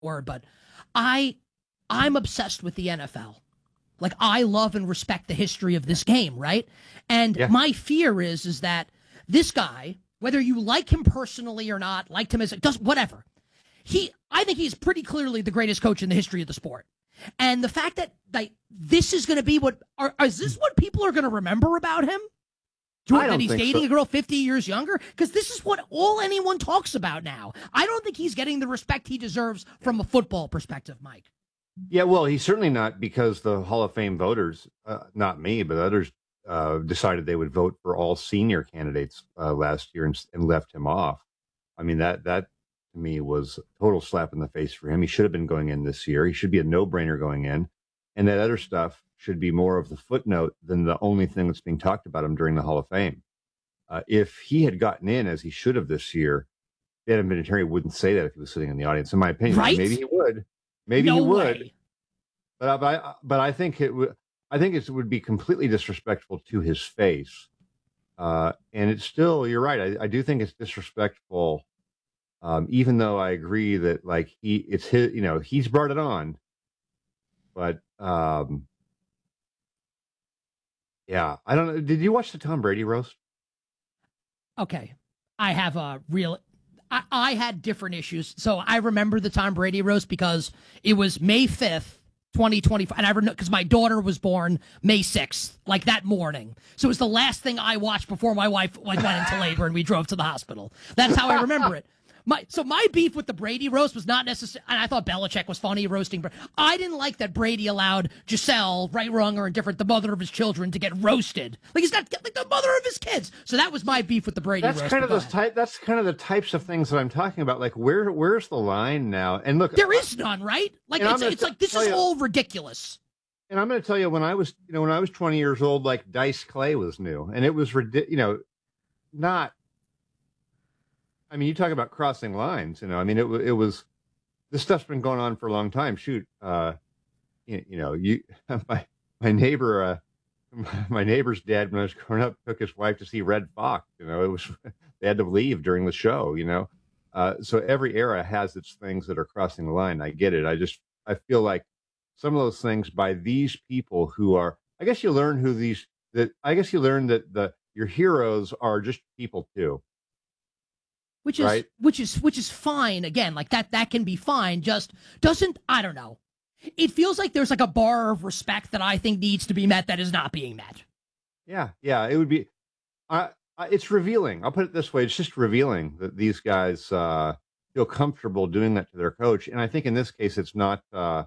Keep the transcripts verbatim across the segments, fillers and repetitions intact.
word, but I I'm obsessed with the N F L. Like, I love and respect the history of this game, right? And Yeah. my fear is is that this guy, whether you like him personally or not, liked him as does whatever, he I think he's pretty clearly the greatest coach in the history of the sport. And the fact that like this is going to be what are is this what people are going to remember about him? I don't That he's think dating so. a girl fifty years younger? Because this is what all anyone talks about now. I don't think he's getting the respect he deserves from a football perspective, Mike. Yeah, well, he's certainly not, because the Hall of Fame voters, uh, not me, but others, uh, decided they would vote for all senior candidates uh, last year and, and left him off. I mean, that that to me was a total slap in the face for him. He should have been going in this year. He should be a no-brainer going in. And that other stuff should be more of the footnote than the only thing that's being talked about him during the Hall of Fame. Uh, if he had gotten in as he should have this year, Dan Vinatieri wouldn't say that if he was sitting in the audience, in my opinion. Right? Maybe he would. Maybe no he would. Way. But I, but I, but I think it would. I think it would be completely disrespectful to his face, uh, and it's still. You're right. I, I do think it's disrespectful, um, even though I agree that like he, it's his. You know, he's brought it on. But um, yeah, I don't know. Did you watch the Tom Brady roast? Okay, I have a real. I, I had different issues, so I remember the Tom Brady roast because it was May fifth. twenty twenty-five, and I remember because my daughter was born May sixth, like that morning. So it was the last thing I watched before my wife like, went into labor and we drove to the hospital. That's how I remember it. My so my beef with the Brady roast was not necessarily, and I thought Belichick was funny roasting, but I didn't like that Brady allowed Giselle, right, wrong, or indifferent, the mother of his children, to get roasted. Like he's got like the mother of his kids. So that was my beef with the Brady That's roast. kind of Go those ahead. type. That's kind of the types of things that I'm talking about. Like where where's the line now? And look, There is none, right? Like And I'm it's, gonna it's t- like this tell is you- all ridiculous. And I'm going to tell you, when I was, you know, when I was twenty years old, like Dice Clay was new, and it was ridiculous. You know, not. I mean, you talk about crossing lines. You know, I mean, it wa- it was. This stuff's been going on for a long time. Shoot, uh, you, you know, you my my neighbor, uh, my neighbor's dad, when I was growing up, took his wife to see Red Fox. You know, it was they had to leave during the show. You know, uh, so every era has its things that are crossing the line. I get it. I just I feel like some of those things by these people who are, I guess you learn who these, that I guess you learn that the, your heroes are just people too. Which is, Right. which is, which is fine. Again, like that, that can be fine. Just doesn't, I don't know. It feels like there's like a bar of respect that I think needs to be met that is not being met. Yeah. Yeah. It would be, I, I, it's revealing. I'll put it this way. It's just revealing that these guys, uh, feel comfortable doing that to their coach. And I think in this case, it's not, uh,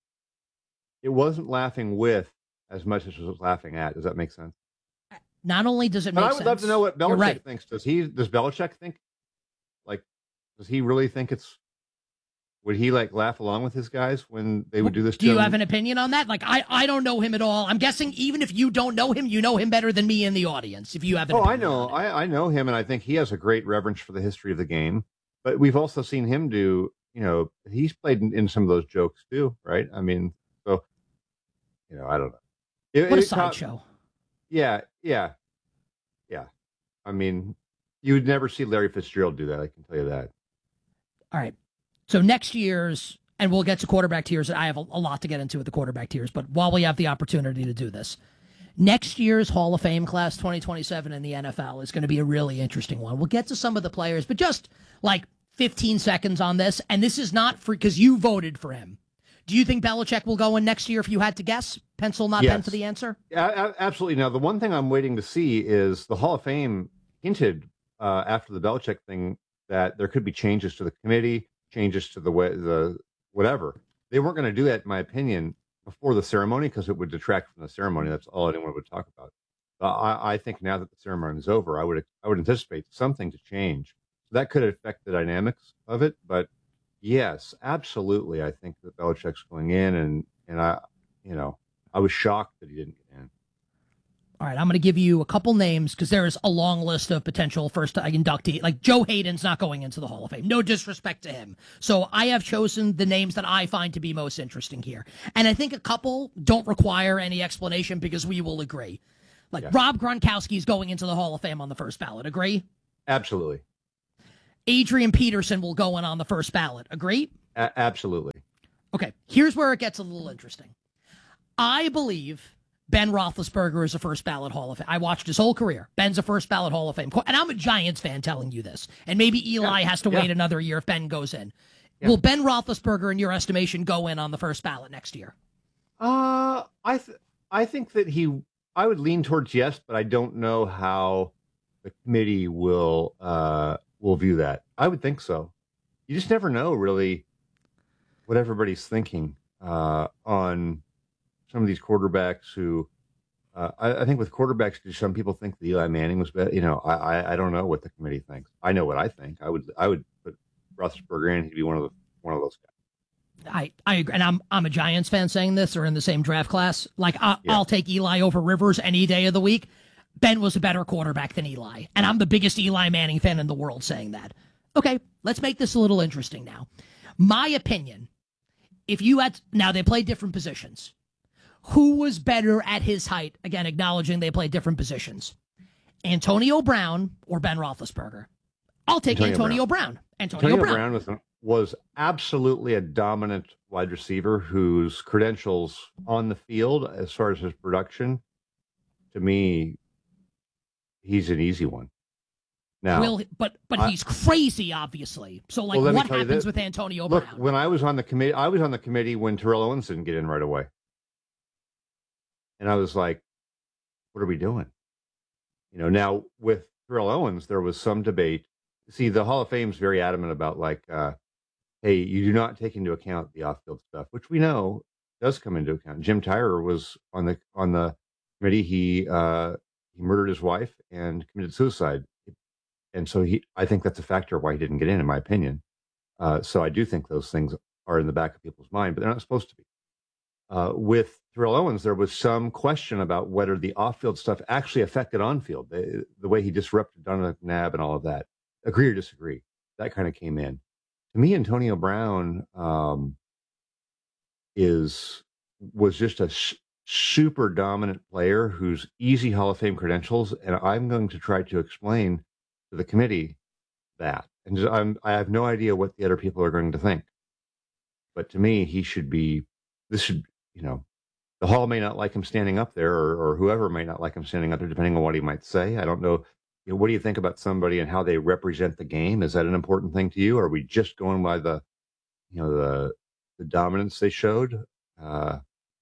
it wasn't laughing with as much as it was laughing at. Does that make sense? Not only does it But make I would sense, love to know what you're Belichick right. thinks. Does he, does Belichick think, like, does he really think it's, would he like laugh along with his guys when they would do this Do to you him? have an opinion on that? Like, I, I don't know him at all. I'm guessing even if you don't know him, you know him better than me in the audience. If you have an Oh, I opinion know. on it. I, I know him, and I think he has a great reverence for the history of the game. But we've also seen him do, you know, he's played in, in some of those jokes too, right? I mean, so, you know, I don't know. It- What a it caught- sideshow. Yeah, yeah, yeah. I mean, you would never see Larry Fitzgerald do that. I can tell you that. All right. So next year's, and we'll get to quarterback tiers. I have a, a lot to get into with the quarterback tiers, but while we have the opportunity to do this, next year's Hall of Fame class twenty twenty-seven in the N F L is going to be a really interesting one. We'll get to some of the players, but just like fifteen seconds on this, and this is not for, because you voted for him. Do you think Belichick will go in next year if you had to guess? Pencil, not pen Yes. for the answer? Yeah, a- absolutely. Now, the one thing I'm waiting to see is the Hall of Fame hinted uh, after the Belichick thing that there could be changes to the committee, changes to the way the whatever. They weren't going to do that, in my opinion, before the ceremony because it would detract from the ceremony. That's all anyone would talk about. But I, I think now that the ceremony is over, I would I would anticipate something to change. So that could affect the dynamics of it. But yes, absolutely, I think that Belichick's going in, and and I, you know, I was shocked that he didn't get in. All right, I'm going to give you a couple names because there is a long list of potential first inductee. Like Joe Hayden's not going into the Hall of Fame. No disrespect to him. So I have chosen the names that I find to be most interesting here. And I think a couple don't require any explanation because we will agree. Like Yeah. Rob Gronkowski is going into the Hall of Fame on the first ballot. Agree? Absolutely. Adrian Peterson will go in on the first ballot. Agree? A- absolutely. Okay, here's where it gets a little interesting. I believe Ben Roethlisberger is a first ballot Hall of Fame. I watched his whole career. Ben's a first ballot Hall of Fame. And I'm a Giants fan telling you this. And maybe Eli yeah, has to yeah. wait another year if Ben goes in. Yeah. Will Ben Roethlisberger, in your estimation, go in on the first ballot next year? Uh, I th- I think that he. I would lean towards yes, but I don't know how the committee will uh, will view that. I would think so. You just never know, really, what everybody's thinking uh, on some of these quarterbacks who. Uh, I, I think with quarterbacks, some people think that Eli Manning was better. You know, I, I I don't know what the committee thinks. I know what I think. I would I would put Roethlisberger in. He'd be one of the one of those guys. I, I agree, and I'm I'm a Giants fan saying this. Or in the same draft class. Like I, Yeah. I'll take Eli over Rivers any day of the week. Ben was a better quarterback than Eli, and I'm the biggest Eli Manning fan in the world saying that. Okay, let's make this a little interesting now. My opinion, if you had now they play different positions. Who was better at his height? Again, acknowledging they play different positions. Antonio Brown or Ben Roethlisberger? I'll take Antonio Antonio Brown. Brown. Antonio, Antonio Brown. Brown was, was absolutely a dominant wide receiver whose credentials on the field, as far as his production, to me, he's an easy one. Now, Will, but but I- he's crazy, obviously. So, like, Well, let me what tell you happens this. with Antonio look, Brown? when I was on the committee, I was on the committee when Terrell Owens didn't get in right away, and I was like, "What are we doing?" You know. Now with Terrell Owens, there was some debate. See, the Hall of Fame's very adamant about like, uh, hey, you do not take into account the off-field stuff, which we know does come into account. Jim Tyrer was on the on the committee. He uh, he murdered his wife and committed suicide, and so he. I think that's a factor why he didn't get in, in my opinion. Uh, so I do think those things are in the back of people's mind, but they're not supposed to be. Uh, with Terrell Owens, there was some question about whether the off-field stuff actually affected on-field, the, the way he disrupted Donovan McNabb and all of that. Agree or disagree? That kind of came in. To me, Antonio Brown um, is was just a sh- super dominant player who's easy Hall of Fame credentials, and I'm going to try to explain to the committee that. And just, I'm, I have no idea what the other people are going to think. But to me, he should be. This should, you know, the Hall may not like him standing up there, or, or whoever may not like him standing up there, depending on what he might say. I don't know. You know, what do you think about somebody and how they represent the game? Is that an important thing to you? Or are we just going by the, you know, the the dominance they showed? Uh,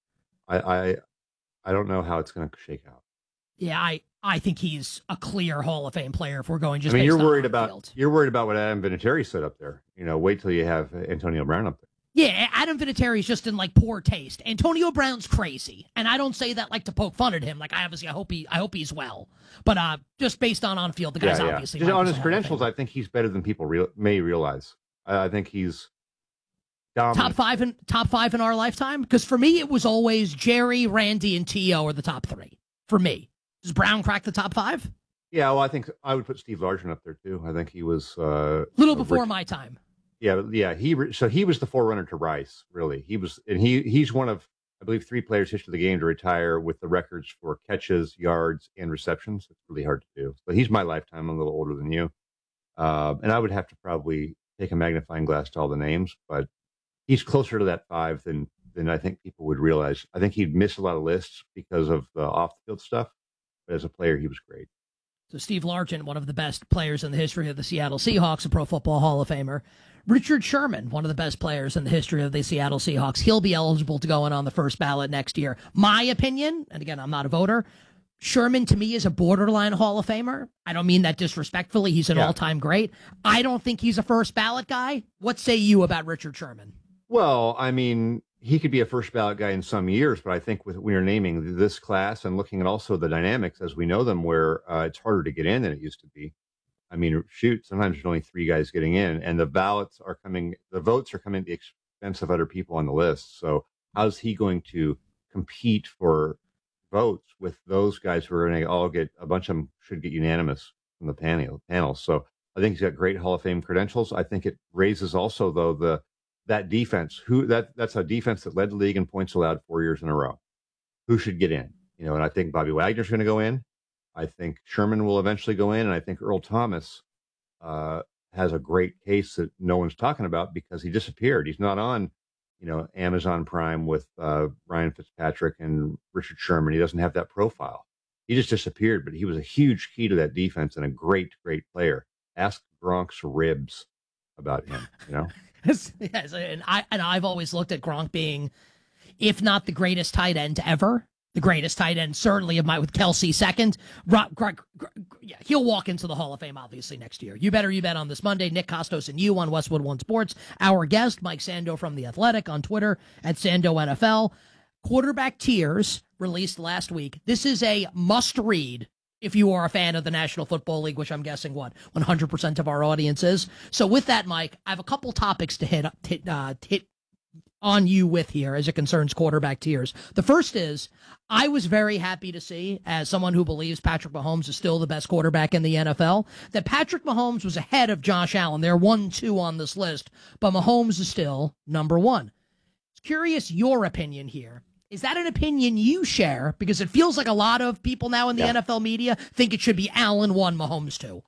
I, I I don't know how it's going to shake out. Yeah, I, I think he's a clear Hall of Fame player if we're going just I mean, based you're on worried on about field. you're worried about what Adam Vinatieri said up there. You know, wait till you have Antonio Brown up there. Yeah, Adam Vinatieri's just in like poor taste. Antonio Brown's crazy, and I don't say that like to poke fun at him. Like I obviously, I hope he, I hope he's well. But uh, just based on on field, the guy's yeah, yeah. obviously Just right on as his a Hall of credentials. Famer. I think he's better than people real, may realize. I, I think he's dominant. Top five in top five in our lifetime. Because for me, it was always Jerry, Randy, and T O are the top three. For me, does Brown crack the top five? Yeah, well, I think I would put Steve Largent up there too. I think he was uh, A little uh, before Rich- my time. Yeah, yeah. He re- so he was the forerunner to Rice. Really, he was, and he he's one of I believe three players history of the game to retire with the records for catches, yards, and receptions. It's really hard to do. But he's my lifetime. I'm a little older than you, uh, and I would have to probably take a magnifying glass to all the names. But he's closer to that five than than I think people would realize. I think he'd miss a lot of lists because of the off the field stuff. But as a player, he was great. So Steve Largent, one of the best players in the history of the Seattle Seahawks, a Pro Football Hall of Famer. Richard Sherman, one of the best players in the history of the Seattle Seahawks. He'll be eligible to go in on the first ballot next year. My opinion, and again, I'm not a voter, Sherman to me is a borderline Hall of Famer. I don't mean that disrespectfully. He's an Yeah. all-time great. I don't think he's a first ballot guy. What say you about Richard Sherman? Well, I mean, he could be a first ballot guy in some years, but I think with when you're naming this class and looking at also the dynamics as we know them, where uh, it's harder to get in than it used to be. I mean, shoot, sometimes there's only three guys getting in, and the ballots are coming, the votes are coming at the expense of other people on the list. So how's he going to compete for votes with those guys who are going to all get, a bunch of them should get unanimous from the panel panel. So I think he's got great Hall of Fame credentials. I think it raises also though the that defense, who that that's a defense that led the league in points allowed four years in a row. Who should get in? You know, and I think Bobby Wagner's going to go in. I think Sherman will eventually go in, and I think Earl Thomas uh, has a great case that no one's talking about because he disappeared. He's not on, you know, Amazon Prime with uh, Ryan Fitzpatrick and Richard Sherman. He doesn't have that profile. He just disappeared, but he was a huge key to that defense and a great, great player. Ask Gronk's ribs about him, you know? yes, and, I, and I've always looked at Gronk being, if not the greatest tight end ever, the greatest tight end, certainly of my with Kelsey second. Gronk, Gronk, Gronk, yeah, he'll walk into the Hall of Fame, obviously, next year. You better you bet on this Monday. Nick Costos and you on Westwood One Sports. Our guest, Mike Sando from The Athletic on Twitter at Sando N F L. Quarterback Tiers released last week. This is a must-read if you are a fan of the National Football League, which I'm guessing, what, one hundred percent of our audience is. So with that, Mike, I have a couple topics to hit, hit, uh, hit on you with here as it concerns quarterback tiers. The first is, I was very happy to see, as someone who believes Patrick Mahomes is still the best quarterback in the N F L, that Patrick Mahomes was ahead of Josh Allen. They're one two on this list, but Mahomes is still number one. Curious your opinion here. Is that an opinion you share? Because it feels like a lot of people now in the yeah. N F L media think it should be Allen one, Mahomes two.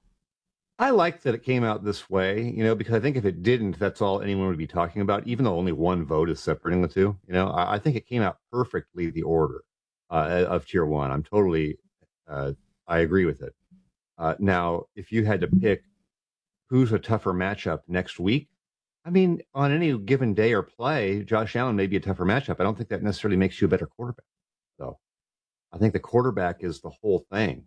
I like that it came out this way, you know, because I think if it didn't, that's all anyone would be talking about, even though only one vote is separating the two. You know, I, I think it came out perfectly, the order uh, of tier one. I'm totally, uh, I agree with it. Uh, now, if you had to pick who's a tougher matchup next week, I mean, on any given day or play, Josh Allen may be a tougher matchup. I don't think that necessarily makes you a better quarterback. So I think the quarterback is the whole thing.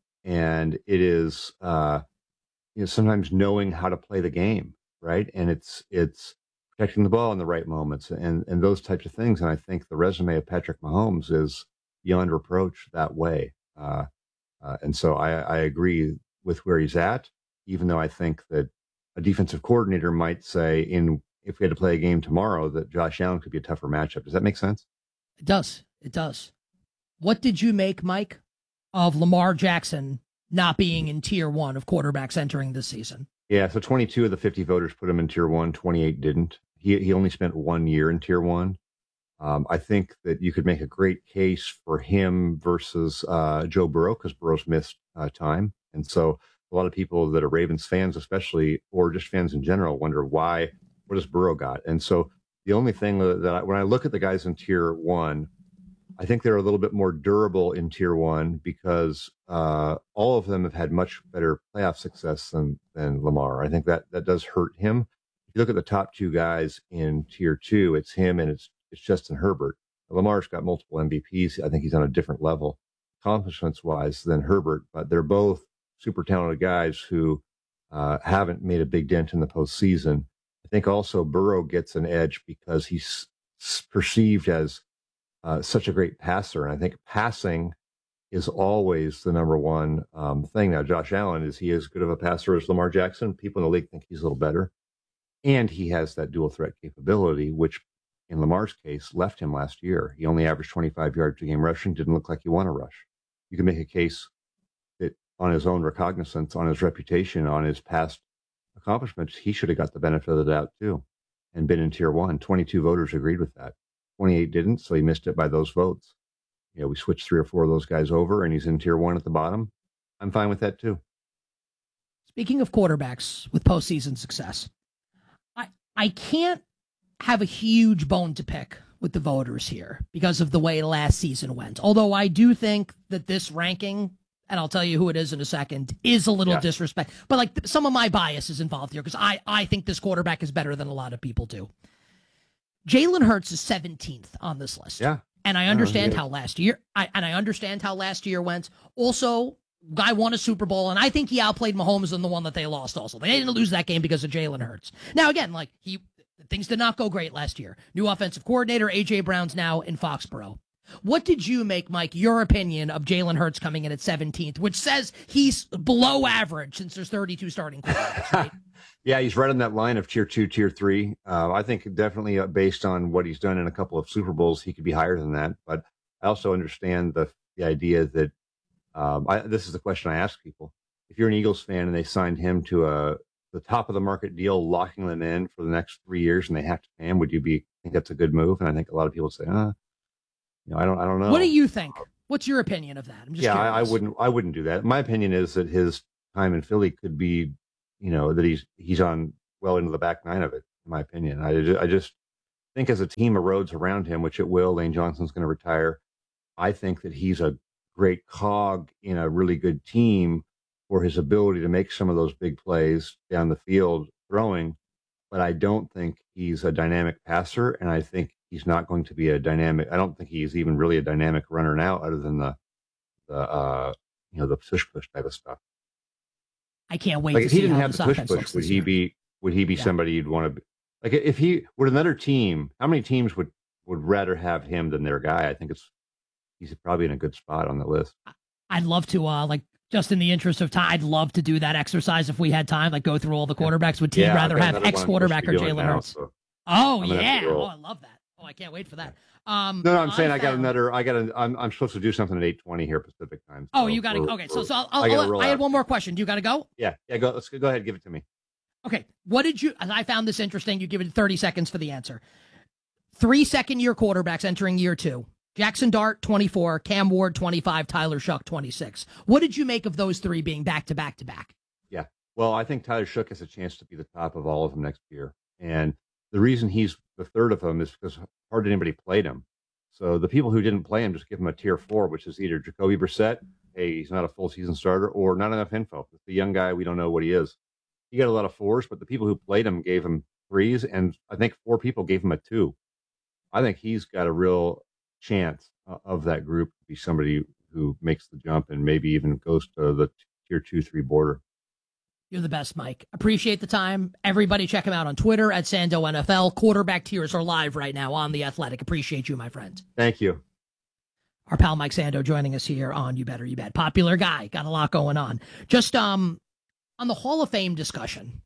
And it is, uh, you know, sometimes knowing how to play the game, right? And it's it's protecting the ball in the right moments and, and those types of things. And I think the resume of Patrick Mahomes is beyond reproach that way. Uh, uh, and so I, I agree with where he's at, even though I think that a defensive coordinator might say, in if we had to play a game tomorrow, that Josh Allen could be a tougher matchup. Does that make sense? It does. It does. What did you make, Mike, of Lamar Jackson not being in tier one of quarterbacks entering this season? Yeah, so twenty-two of the fifty voters put him in tier one, twenty-eight didn't. He he only spent one year in tier one. Um, I think that you could make a great case for him versus uh, Joe Burrow because Burrow's missed uh, time. And so a lot of people that are Ravens fans, especially, or just fans in general, wonder why, what does Burrow got? And so the only thing that I, when I look at the guys in tier one, I think they're a little bit more durable in tier one because uh, all of them have had much better playoff success than, than Lamar. I think that that does hurt him. If you look at the top two guys in tier two, it's him and it's, it's Justin Herbert. Lamar's got multiple M V Ps. I think he's on a different level, accomplishments wise, than Herbert, but they're both super talented guys who uh, haven't made a big dent in the postseason. I think also Burrow gets an edge because he's perceived as uh, such a great passer. And I think passing is always the number one um, thing. Now, Josh Allen, is he as good of a passer as Lamar Jackson? People in the league think he's a little better. And he has that dual threat capability, which in Lamar's case left him last year. He only averaged twenty-five yards a game rushing, didn't look like he won a rush. You can make a case on his own recognizance, on his reputation, on his past accomplishments, he should have got the benefit of the doubt too and been in tier one. twenty-two voters agreed with that. twenty-eight didn't, so he missed it by those votes. You know, we switched three or four of those guys over and he's in tier one at the bottom. I'm fine with that too. Speaking of quarterbacks with postseason success, I, I can't have a huge bone to pick with the voters here because of the way last season went. Although I do think that this ranking, and I'll tell you who it is in a second, is a little yeah. disrespect. But like some of my bias is involved here because I, I think this quarterback is better than a lot of people do. Jalen Hurts is seventeenth on this list. Yeah. And I understand how last year, I, and I understand how last year went. Also, guy won a Super Bowl, and I think he outplayed Mahomes in the one that they lost also. They didn't lose that game because of Jalen Hurts. Now, again, like he, things did not go great last year. New offensive coordinator, A J Brown's now in Foxborough. What did you make, Mike, your opinion of Jalen Hurts coming in at seventeenth, which says he's below average since there's thirty-two starting quarterbacks, right? Yeah, he's right on that line of tier two, tier three. Uh, I think definitely uh, based on what he's done in a couple of Super Bowls, he could be higher than that. But I also understand the the idea that um, I, this is the question I ask people. If you're an Eagles fan and they signed him to a the top of the market deal, locking them in for the next three years and they have to pay him, would you be think that's a good move? And I think a lot of people say, uh, you know, I don't I don't know. What do you think? What's your opinion of that? I'm just yeah, curious. I, I wouldn't I wouldn't do that. My opinion is that his time in Philly could be, you know, that he's he's on well into the back nine of it, in my opinion. I, ju- I just think as a team erodes around him, which it will, Lane Johnson's going to retire. I think that he's a great cog in a really good team for his ability to make some of those big plays down the field throwing. But I don't think he's a dynamic passer, and I think he's not going to be a dynamic. I don't think he's even really a dynamic runner now, other than the the uh, you know the push push type of stuff. I can't wait. Like to if he see didn't how have this the push offense push, looks would this he year. be would he be Yeah. somebody you'd want to be? Like if he would another team, how many teams would would rather have him than their guy? I think it's he's probably in a good spot on the list. I'd love to, uh, like, just in the interest of time, I'd love to do that exercise if we had time, like go through all the quarterbacks. Would team Yeah, rather I've got have another one X I'm quarterback or supposed to be Jalen doing now, Hurts? so Oh I'm gonna have yeah, to roll. oh I love that. Oh, I can't wait for that. Um, No, no, I'm saying I, got found- another. I got. A, I'm I'm supposed to do something at eight twenty here Pacific time. Oh, so you got to. we're- Okay, so we're- so I'll, I'll, I gotta I'll- roll I had out. one more question. Do you got to go? Yeah, yeah. Go. Let's go. Go ahead. Give it to me. Okay. What did you? I found this interesting. You give it thirty seconds for the answer. Three second year quarterbacks entering year two. Jackson Dart, twenty-four, Cam Ward, twenty-five, Tyler Shuck, twenty-six. What did you make of those three being back to back to back? Yeah. Well, I think Tyler Shook has a chance to be the top of all of them next year, and the reason he's the third of them is because hardly anybody played him. So the people who didn't play him just give him a tier four, which is either Jacoby Brissett, hey, he's not a full season starter, or not enough info. It's the young guy, we don't know what he is. He got a lot of fours, but the people who played him gave him threes, and I think four people gave him a two. I think he's got a real chance uh, of that group to be somebody who makes the jump and maybe even goes to the tier two, three border. You're the best, Mike. Appreciate the time. Everybody check him out on Twitter at Sando N F L. Quarterback tiers are live right now on The Athletic. Appreciate you, my friend. Thank you. Our pal Mike Sando joining us here on You Better You Bet. Popular guy. Got a lot going on. Just um on the Hall of Fame discussion,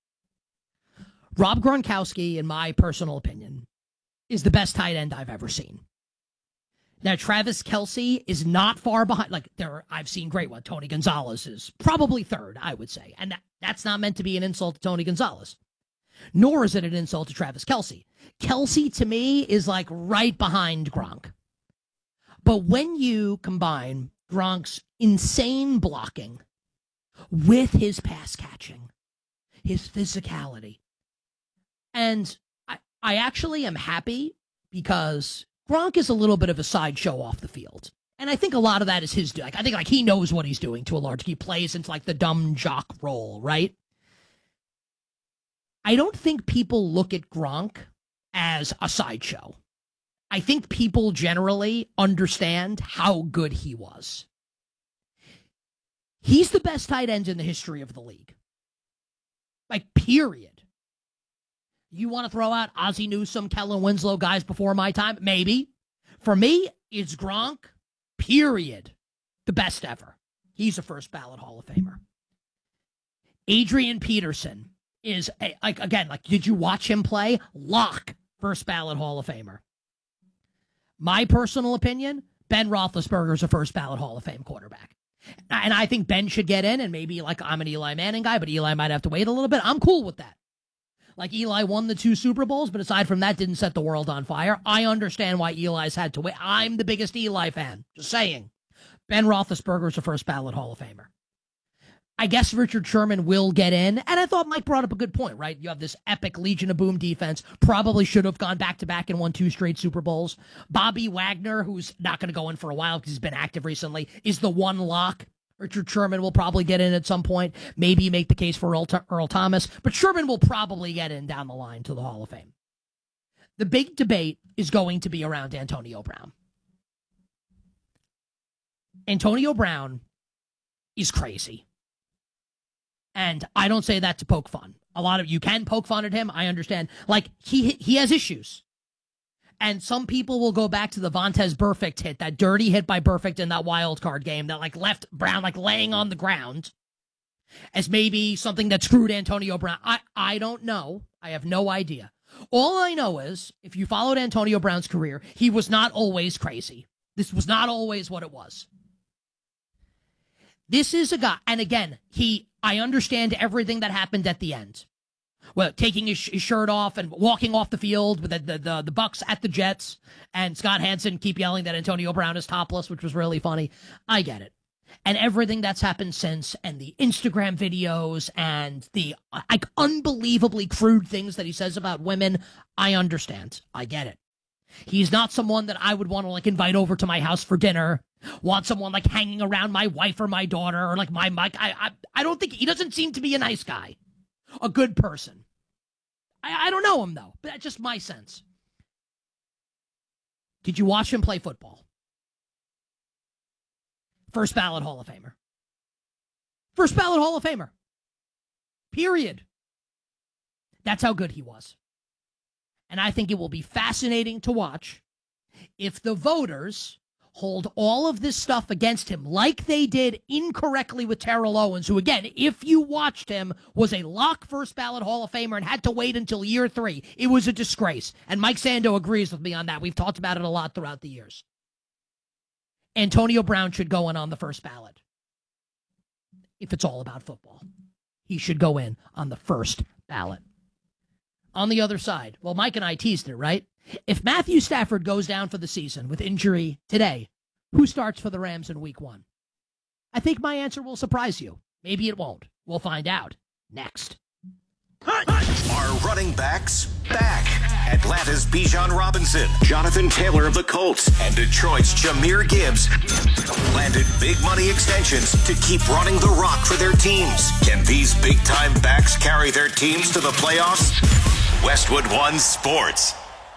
Rob Gronkowski, in my personal opinion, is the best tight end I've ever seen. Now, Travis Kelce is not far behind. Like, there, are, I've seen great one. Tony Gonzalez is probably third, I would say. And that, that's not meant to be an insult to Tony Gonzalez, nor is it an insult to Travis Kelce. Kelce, to me, is like right behind Gronk. But when you combine Gronk's insane blocking with his pass catching, his physicality, and I, I actually am happy because Gronk is a little bit of a sideshow off the field. And I think a lot of that is his doing. Like, I think like he knows what he's doing to a large. He plays into like the dumb jock role, right? I don't think people look at Gronk as a sideshow. I think people generally understand how good he was. He's the best tight end in the history of the league. Like, period. You want to throw out Ozzie Newsome, Kellen Winslow, guys before my time? Maybe. For me, it's Gronk, period. The best ever. He's a first ballot Hall of Famer. Adrian Peterson is, a, like, again, like, did you watch him play? Lock, first ballot Hall of Famer. My personal opinion, Ben Roethlisberger is a first ballot Hall of Fame quarterback. And I think Ben should get in, and maybe, like, I'm an Eli Manning guy, but Eli might have to wait a little bit. I'm cool with that. Like, Eli won the two Super Bowls, but aside from that, didn't set the world on fire. I understand why Eli's had to wait. I'm the biggest Eli fan. Just saying. Ben Roethlisberger is a first ballot Hall of Famer. I guess Richard Sherman will get in. And I thought Mike brought up a good point, right? You have this epic Legion of Boom defense. Probably should have gone back-to-back and won two straight Super Bowls. Bobby Wagner, who's not going to go in for a while because he's been active recently, is the one lock. Richard Sherman will probably get in at some point. Maybe make the case for Earl, Earl Thomas. But Sherman will probably get in down the line to the Hall of Fame. The big debate is going to be around Antonio Brown. Antonio Brown is crazy. And I don't say that to poke fun. A lot of you can poke fun at him. I understand. Like, he he has issues. And some people will go back to the Vontaze Burfict hit, that dirty hit by Burfict in that wild card game that like left Brown like laying on the ground as maybe something that screwed Antonio Brown. I, I don't know. I have no idea. All I know is if you followed Antonio Brown's career, he was not always crazy. This was not always what it was. This is a guy, and again, he, I understand everything that happened at the end. Well, taking his, his shirt off and walking off the field with the, the, the, the Bucks at the Jets, and Scott Hansen keep yelling that Antonio Brown is topless, which was really funny. I get it. and everything that's happened since, and the Instagram videos and the like unbelievably crude things that he says about women, I understand. I get it. He's not someone that I would want to like invite over to my house for dinner, want someone like hanging around my wife or my daughter or like my Mike. I, I, I don't think he doesn't seem to be a nice guy, a good person. I, I don't know him though, but that's just my sense. Did you watch him play football? First ballot Hall of Famer. First ballot Hall of Famer. Period. That's how good he was. And I think it will be fascinating to watch if the voters hold all of this stuff against him like they did incorrectly with Terrell Owens, who, again, if you watched him, was a lock first ballot Hall of Famer and had to wait until year three. It was a disgrace. And Mike Sando agrees with me on that. We've talked about it a lot throughout the years. Antonio Brown should go in on the first ballot. If it's all about football, he should go in on the first ballot. On the other side, well, Mike and I teased it, right? If Matthew Stafford goes down for the season with injury today, who starts for the Rams in week one? I think my answer will surprise you. Maybe it won't. We'll find out next. Are running backs back? Atlanta's Bijan Robinson, Jonathan Taylor of the Colts, and Detroit's Jahmyr Gibbs landed big money extensions to keep running the rock for their teams. Can these big-time backs carry their teams to the playoffs? Westwood One Sports.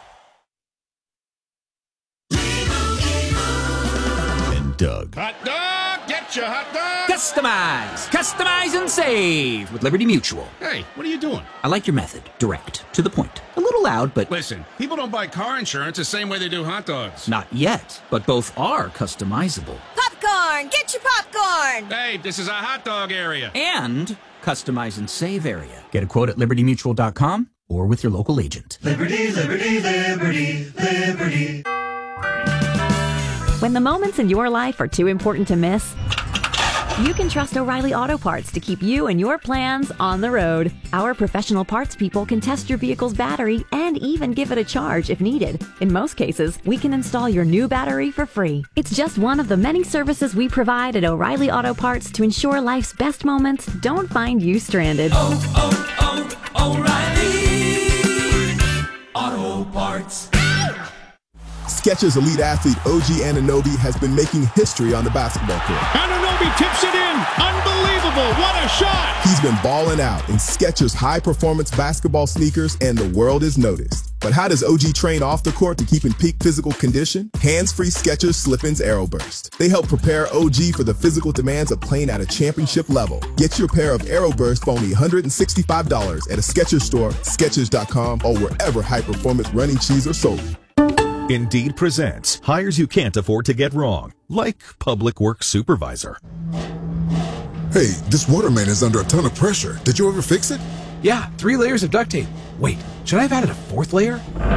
And Doug. Hot dog, get your hot dog. Customize, customize and save with Liberty Mutual. Hey, what are you doing? I like your method. Direct, to the point. A little loud, but... Listen, people don't buy car insurance the same way they do hot dogs. Not yet, but both are customizable. Popcorn! Get your popcorn! Hey, this is a hot dog area. And customize and save area. Get a quote at liberty mutual dot com or with your local agent. Liberty, liberty, liberty, liberty. When the moments in your life are too important to miss, you can trust O'Reilly Auto Parts to keep you and your plans on the road. Our professional parts people can test your vehicle's battery and even give it a charge if needed. In most cases, we can install your new battery for free. It's just one of the many services we provide at O'Reilly Auto Parts to ensure life's best moments don't find you stranded. Oh, oh, oh, O'Reilly Auto Parts. Skechers elite athlete O G Anunoby has been making history on the basketball court. Anunoby tips it in. Unbelievable. What a shot. He's been balling out in Skechers high-performance basketball sneakers, and the world is noticed. But how does O G train off the court to keep in peak physical condition? Hands-free Skechers Slip-ins AeroBurst. They help prepare O G for the physical demands of playing at a championship level. Get your pair of AeroBurst for only one hundred sixty-five dollars at a Skechers store, Skechers dot com, or wherever high-performance running shoes are sold. Indeed presents hires you can't afford to get wrong, like public works supervisor. Hey, this water main is under a ton of pressure. Did you ever fix it? Yeah, three layers of duct tape. Wait, should I have added a fourth layer?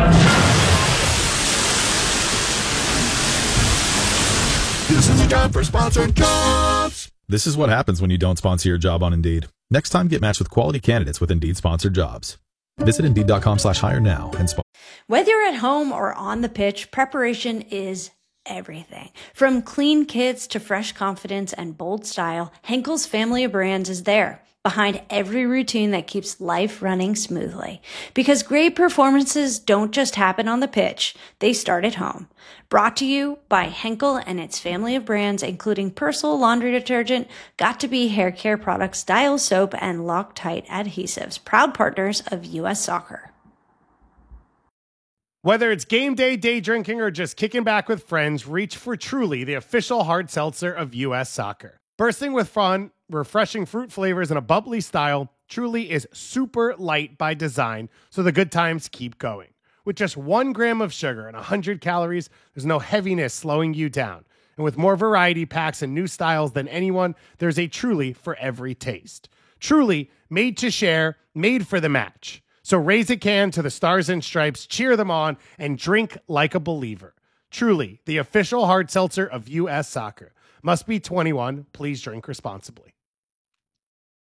This is a job for sponsored jobs. This is what happens when you don't sponsor your job on Indeed. Next time, get matched with quality candidates with Indeed sponsored jobs. Visit Indeed dot com slash hire now and sponsor. Whether you're at home or on the pitch, preparation is everything. From clean kits to fresh confidence and bold style, Henkel's family of brands is there, behind every routine that keeps life running smoothly. Because great performances don't just happen on the pitch, they start at home. Brought to you by Henkel and its family of brands, including Persil laundry detergent, Got2b hair care products, Dial soap, and Loctite adhesives, proud partners of U S Soccer. Whether it's game day, day drinking, or just kicking back with friends, reach for Truly, the official hard seltzer of U S Soccer. Bursting with fun, refreshing fruit flavors, and a bubbly style, Truly is super light by design, so the good times keep going. With just one gram of sugar and one hundred calories, there's no heaviness slowing you down. And with more variety packs and new styles than anyone, there's a Truly for every taste. Truly, made to share, made for the match. So raise a can to the Stars and Stripes, cheer them on, and drink like a believer. Truly, the official hard seltzer of U S Soccer. Must be twenty-one. Please drink responsibly.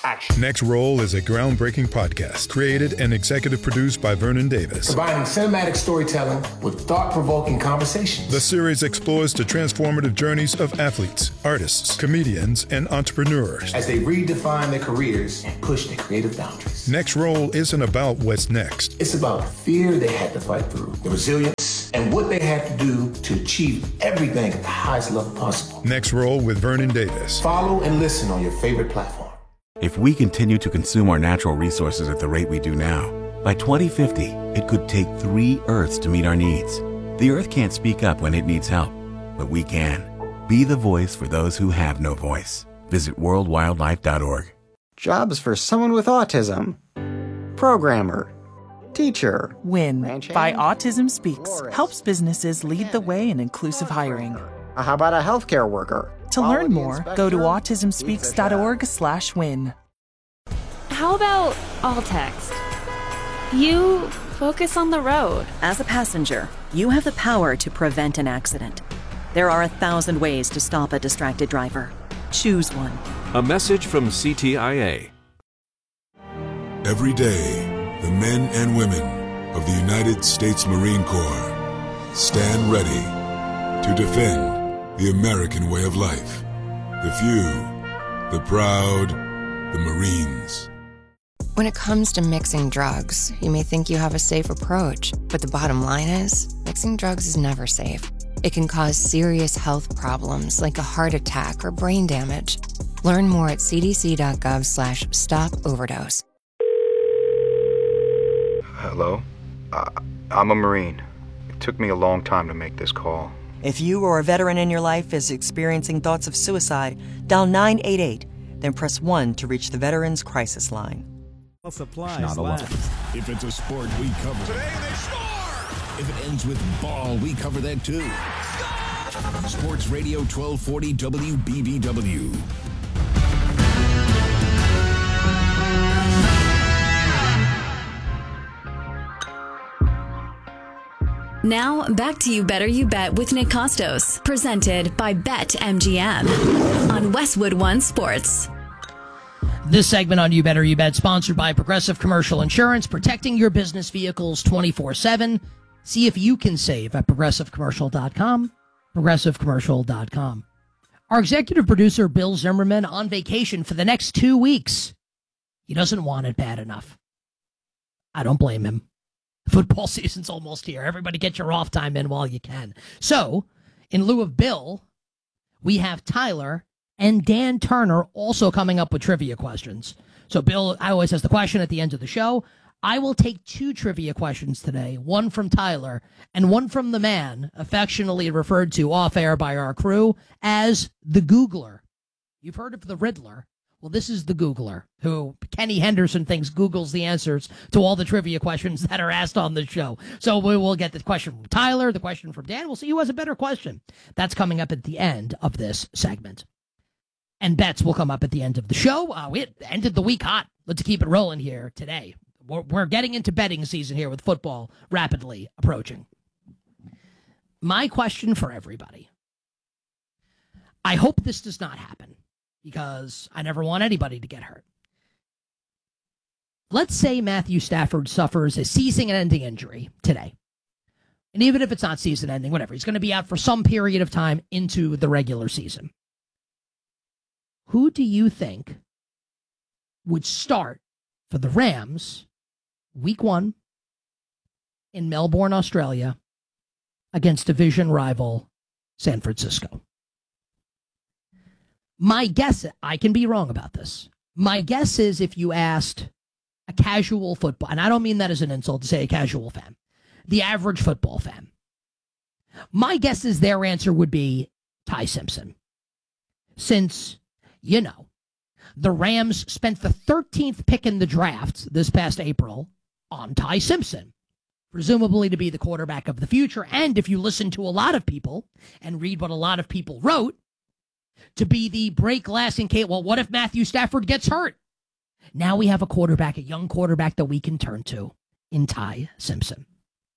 action. Next Roll is a groundbreaking podcast created and executive produced by Vernon Davis. Combining cinematic storytelling with thought-provoking conversations. The series explores the transformative journeys of athletes, artists, comedians, and entrepreneurs as they redefine their careers and push their creative boundaries. Next Roll isn't about what's next. It's about the fear they had to fight through, the resilience, and what they had to do to achieve everything at the highest level possible. Next Roll with Vernon Davis. Follow and listen on your favorite platform. If we continue to consume our natural resources at the rate we do now, by twenty fifty, it could take three Earths to meet our needs. The Earth can't speak up when it needs help, but we can. Be the voice for those who have no voice. Visit world wildlife dot org. Jobs for someone with autism. Programmer. Teacher. WIN by Autism Speaks helps businesses lead the way in inclusive hiring. How about a healthcare worker? To learn more, go to autism speaks dot org slash win. How about all text? You focus on the road. As a passenger, you have the power to prevent an accident. There are a thousand ways to stop a distracted driver. Choose one. A message from C T I A. Every day, the men and women of the United States Marine Corps stand ready to defend the American way of life. The few, the proud, the Marines. When it comes to mixing drugs, you may think you have a safe approach, but the bottom line is, mixing drugs is never safe. It can cause serious health problems like a heart attack or brain damage. Learn more at c d c dot gov slash stop overdose. Hello? Uh, I'm a Marine. It took me a long time to make this call. If you or a veteran in your life is experiencing thoughts of suicide, dial nine eight eight, then press one to reach the Veterans Crisis Line. Supplies not alone. If it's a sport, we cover Today they score! If it ends with ball, we cover that too. Score! Sports Radio twelve forty W B B W. Now, back to You Better You Bet with Nick Costos, presented by BetMGM on Westwood One Sports. This segment on You Better You Bet, sponsored by Progressive Commercial Insurance, protecting your business vehicles twenty-four seven. See if you can save at progressive commercial dot com, progressive commercial dot com. Our executive producer, Bill Zimmerman, on vacation for the next two weeks. He doesn't want it bad enough. I don't blame him. Football season's almost here. Everybody get your off time in while you can. So, in lieu of Bill, we have Tyler and Dan Turner also coming up with trivia questions. So, Bill, I always ask the question at the end of the show. I will take two trivia questions today, one from Tyler and one from the man affectionately referred to off air by our crew as the Googler. You've heard of the Riddler. Well, this is the Googler, who Kenny Henderson thinks Googles the answers to all the trivia questions that are asked on the show. So we will get the question from Tyler, the question from Dan. We'll see who has a better question. That's coming up at the end of this segment. And bets will come up at the end of the show. Uh, we ended the week hot. Let's keep it rolling here today. We're, we're getting into betting season here with football rapidly approaching. My question for everybody. I hope this does not happen, because I never want anybody to get hurt. Let's say Matthew Stafford suffers a season-ending injury today. And even if it's not season-ending, whatever, he's going to be out for some period of time into the regular season. Who do you think would start for the Rams week one in Melbourne, Australia, against division rival San Francisco? My guess, I can be wrong about this. My guess is if you asked a casual football, and I don't mean that as an insult to say a casual fan, the average football fan, my guess is their answer would be Ty Simpson. Since, you know, the Rams spent the thirteenth pick in the draft this past April on Ty Simpson, presumably to be the quarterback of the future. And if you listen to a lot of people and read what a lot of people wrote, to be the break glass in case, well, what if Matthew Stafford gets hurt? Now we have a quarterback, a young quarterback that we can turn to in Ty Simpson.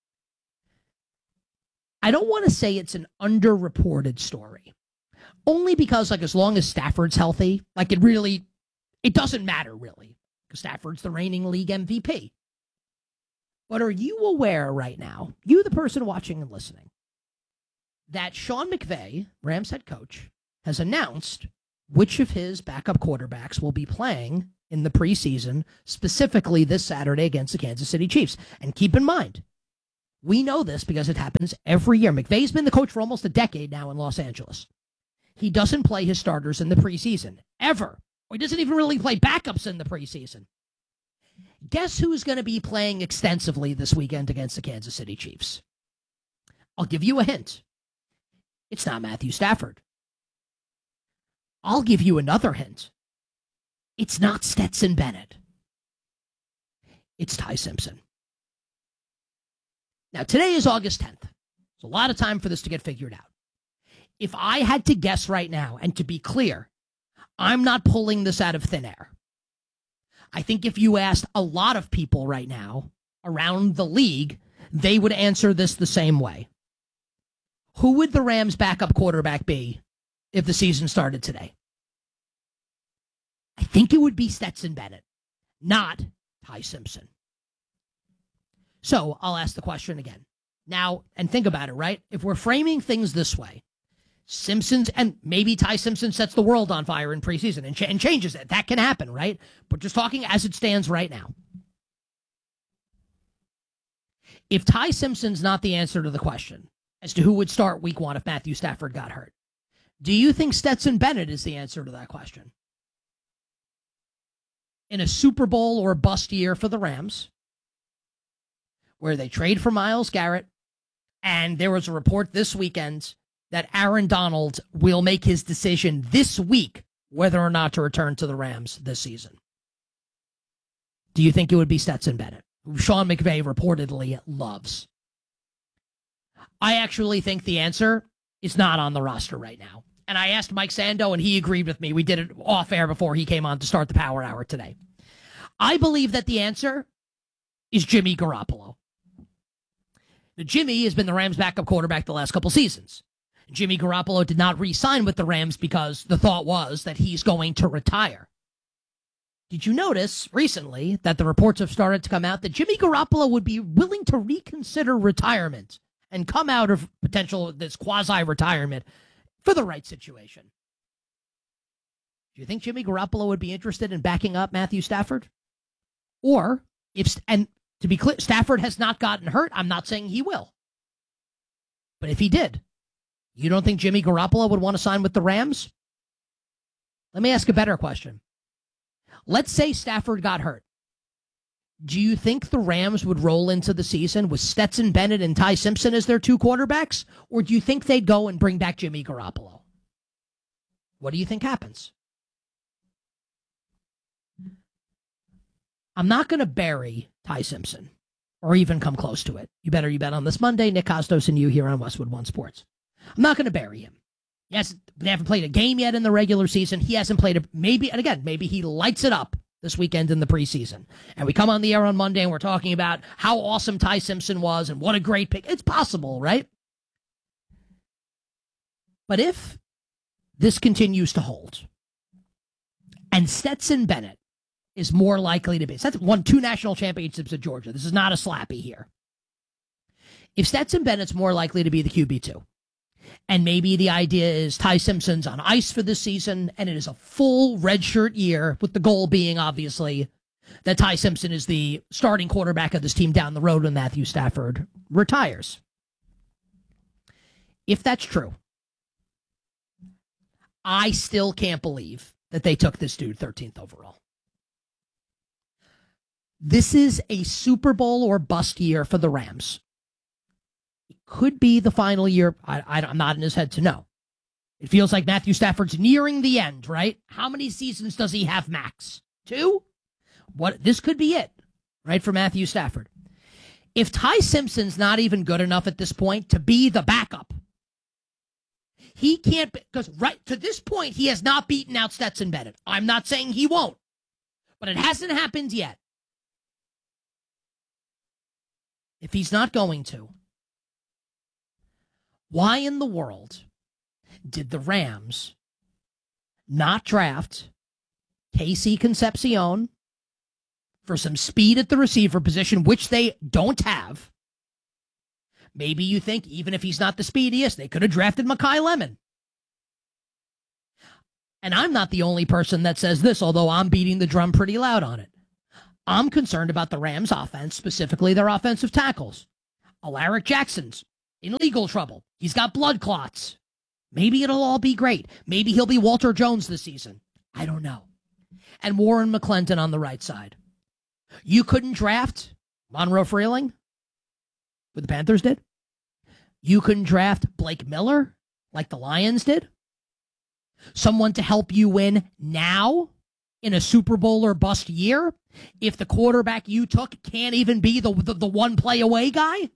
I don't want to say it's an underreported story, only because, like, as long as Stafford's healthy, like, it really, It doesn't matter, really, because Stafford's the reigning league M V P. But are you aware right now, you the person watching and listening, that Sean McVay, Rams head coach, has announced which of his backup quarterbacks will be playing in the preseason, specifically this Saturday against the Kansas City Chiefs? And keep in mind, we know this because it happens every year. McVay's been the coach for almost a decade now in Los Angeles. He doesn't play his starters in the preseason, ever. Or he doesn't even really play backups in the preseason. Guess who's going to be playing extensively this weekend against the Kansas City Chiefs? I'll give you a hint. It's not Matthew Stafford. I'll give you another hint. It's not Stetson Bennett. It's Ty Simpson. Now, today is August tenth. There's a lot of time for this to get figured out. If I had to guess right now, and to be clear, I'm not pulling this out of thin air. I think if you asked a lot of people right now around the league, they would answer this the same way. Who would the Rams' backup quarterback be if the season started today? I think it would be Stetson Bennett, not Ty Simpson. So I'll ask the question again. Now, and think about it, right? If we're framing things this way, Simpson's, and maybe Ty Simpson sets the world on fire in preseason and, ch- and changes it. That can happen, right? But just talking as it stands right now. If Ty Simpson's not the answer to the question as to who would start week one if Matthew Stafford got hurt, do you think Stetson Bennett is the answer to that question? In a Super Bowl or bust year for the Rams, where they trade for Myles Garrett, and there was a report this weekend that Aaron Donald will make his decision this week whether or not to return to the Rams this season. Do you think it would be Stetson Bennett, who Sean McVay reportedly loves? I actually think the answer is not on the roster right now. And I asked Mike Sando, and he agreed with me. We did it off air before he came on to start the Power Hour today. I believe that the answer is Jimmy Garoppolo. Now, Jimmy has been the Rams' backup quarterback the last couple seasons. Jimmy Garoppolo did not re-sign with the Rams because the thought was that he's going to retire. Did you notice recently that the reports have started to come out that Jimmy Garoppolo would be willing to reconsider retirement and come out of potential this quasi-retirement for the right situation? Do you think Jimmy Garoppolo would be interested in backing up Matthew Stafford? Or, if, and to be clear, Stafford has not gotten hurt. I'm not saying he will. But if he did, you don't think Jimmy Garoppolo would want to sign with the Rams? Let me ask a better question. Let's say Stafford got hurt. Do you think the Rams would roll into the season with Stetson Bennett and Ty Simpson as their two quarterbacks? Or do you think they'd go and bring back Jimmy Garoppolo? What do you think happens? I'm not going to bury Ty Simpson or even come close to it. You better you bet on this Monday. Nick Costos and you here on Westwood One Sports. I'm not going to bury him. He hasn't, they haven't played a game yet in the regular season. He hasn't played a, maybe, and again, maybe he lights it up this weekend in the preseason. And we come on the air on Monday and we're talking about how awesome Ty Simpson was and what a great pick. It's possible, right? But if this continues to hold and Stetson Bennett is more likely to be, Stetson won two national championships at Georgia. This is not a slappy here. If Stetson Bennett's more likely to be the Q B two, and maybe the idea is Ty Simpson's on ice for this season, and it is a full redshirt year, with the goal being, obviously, that Ty Simpson is the starting quarterback of this team down the road when Matthew Stafford retires. If that's true, I still can't believe that they took this dude thirteenth overall. This is a Super Bowl or bust year for the Rams. Could be the final year. I, I, I'm not in his head to know. It feels like Matthew Stafford's nearing the end, right? How many seasons does he have max? Two? What? This could be it, right, for Matthew Stafford. If Ty Simpson's not even good enough at this point to be the backup, he can't, because right to this point, he has not beaten out Stetson Bennett. I'm not saying he won't, but it hasn't happened yet. If he's not going to, why in the world did the Rams not draft Casey Concepcion for some speed at the receiver position, which they don't have. Maybe you think even if he's not the speediest, they could have drafted Mekhi Lemon. And I'm not the only person that says this, although I'm beating the drum pretty loud on it. I'm concerned about the Rams' offense, specifically their offensive tackles. Alaric Jackson's in legal trouble. He's got blood clots. Maybe it'll all be great. Maybe he'll be Walter Jones this season. I don't know. And Warren McClendon on the right side. You couldn't draft Monroe Freeling, what the Panthers did. You couldn't draft Blake Miller like the Lions did. Someone to help you win now in a Super Bowl or bust year if the quarterback you took can't even be the, the, the one play away guy.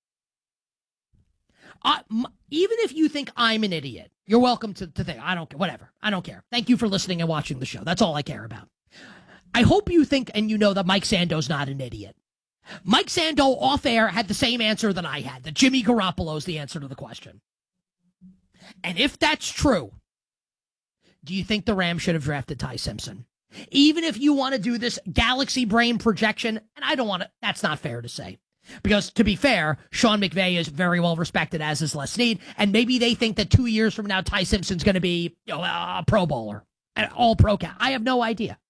Uh, m- even if you think I'm an idiot, you're welcome to, to think, I don't care, whatever. I don't care. Thank you for listening and watching the show. That's all I care about. I hope you think and you know that Mike Sando's not an idiot. Mike Sando off air had the same answer that I had, that Jimmy Garoppolo's the answer to the question. And if that's true, do you think the Rams should have drafted Ty Simpson? Even if you want to do this galaxy brain projection, and I don't want to, that's not fair to say. Because, to be fair, Sean McVay is very well respected, as is Les Snead, and maybe they think that two years from now, Ty Simpson's going to be you know, a Pro Bowler, an all-pro cat. I have no idea.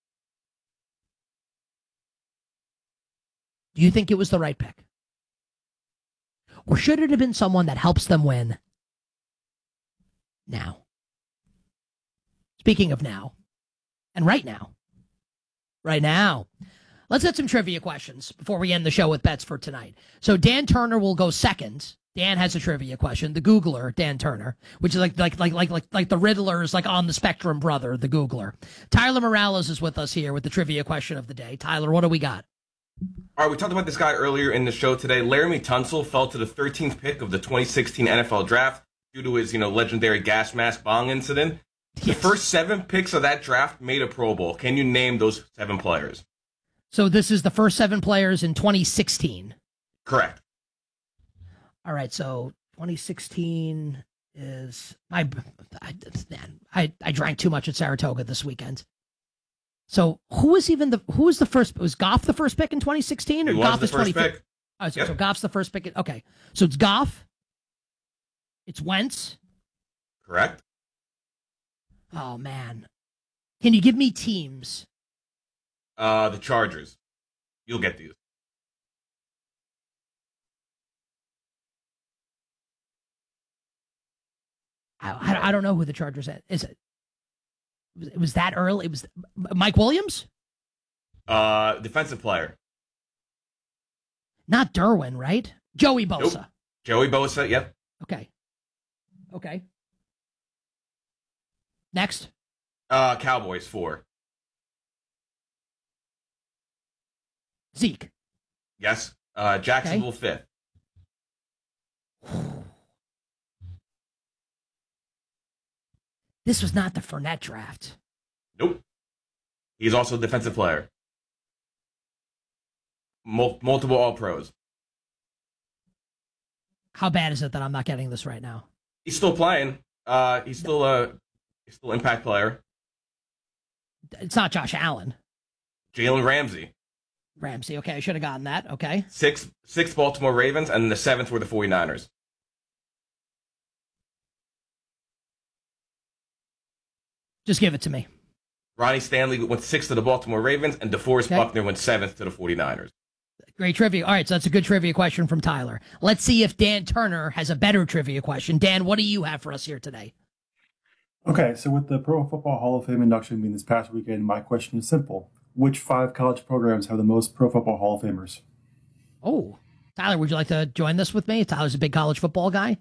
Do you think it was the right pick? Or should it have been someone that helps them win now? Speaking of now, and right now, right now, let's get some trivia questions before we end the show with bets for tonight. So Dan Turner will go second. Dan has a trivia question. The Googler, Dan Turner, which is like like like like like like the Riddler's like on the spectrum brother, the Googler. Tyler Morales is with us here with the trivia question of the day. Tyler, what do we got? All right, we talked about this guy earlier in the show today. Laramie Tunsil fell to the thirteenth pick of the twenty sixteen N F L Draft due to his, you know, legendary gas mask bong incident. Yes. The first seven picks of that draft made a Pro Bowl. Can you name those seven players? So this is the first seven players in twenty sixteen. Correct. All right, so twenty sixteen is I I, I I drank too much at Saratoga this weekend. So who was even the who was the first? Was Goff the first pick in twenty sixteen, or he Goff was the is first twenty? Pick. Oh, so, yep. so Goff's the first pick. In, okay, so it's Goff. It's Wentz. Correct. Oh man, can you give me teams? Uh, the Chargers. You'll get these. I, I, I don't know who the Chargers is. Is it? It was that early. It was Mike Williams. Uh, defensive player. Not Derwin, right? Joey Bosa. Nope. Joey Bosa. Yep. Okay. Okay. Next. Uh, Cowboys four. Zeke. Yes. Uh, Jacksonville okay. fifth. This was not the Fournette draft. Nope. He's also a defensive player. Mul- multiple All-Pros. How bad is it that I'm not getting this right now? He's still playing. Uh, he's still a he's still an impact player. It's not Josh Allen. Jalen Ramsey. Ramsey. Okay, I should have gotten that. Okay. Six, six Baltimore Ravens, and the seventh were the 49ers. Just give it to me. Ronnie Stanley went sixth to the Baltimore Ravens, and DeForest okay. Buckner went seventh to the 49ers. Great trivia. All right, so that's a good trivia question from Tyler. Let's see if Dan Turner has a better trivia question. Dan, what do you have for us here today? Okay, so with the Pro Football Hall of Fame induction being this past weekend, my question is simple. Which five college programs have the most Pro Football Hall of Famers? Oh, Tyler, would you like to join this with me? Tyler's a big college football guy.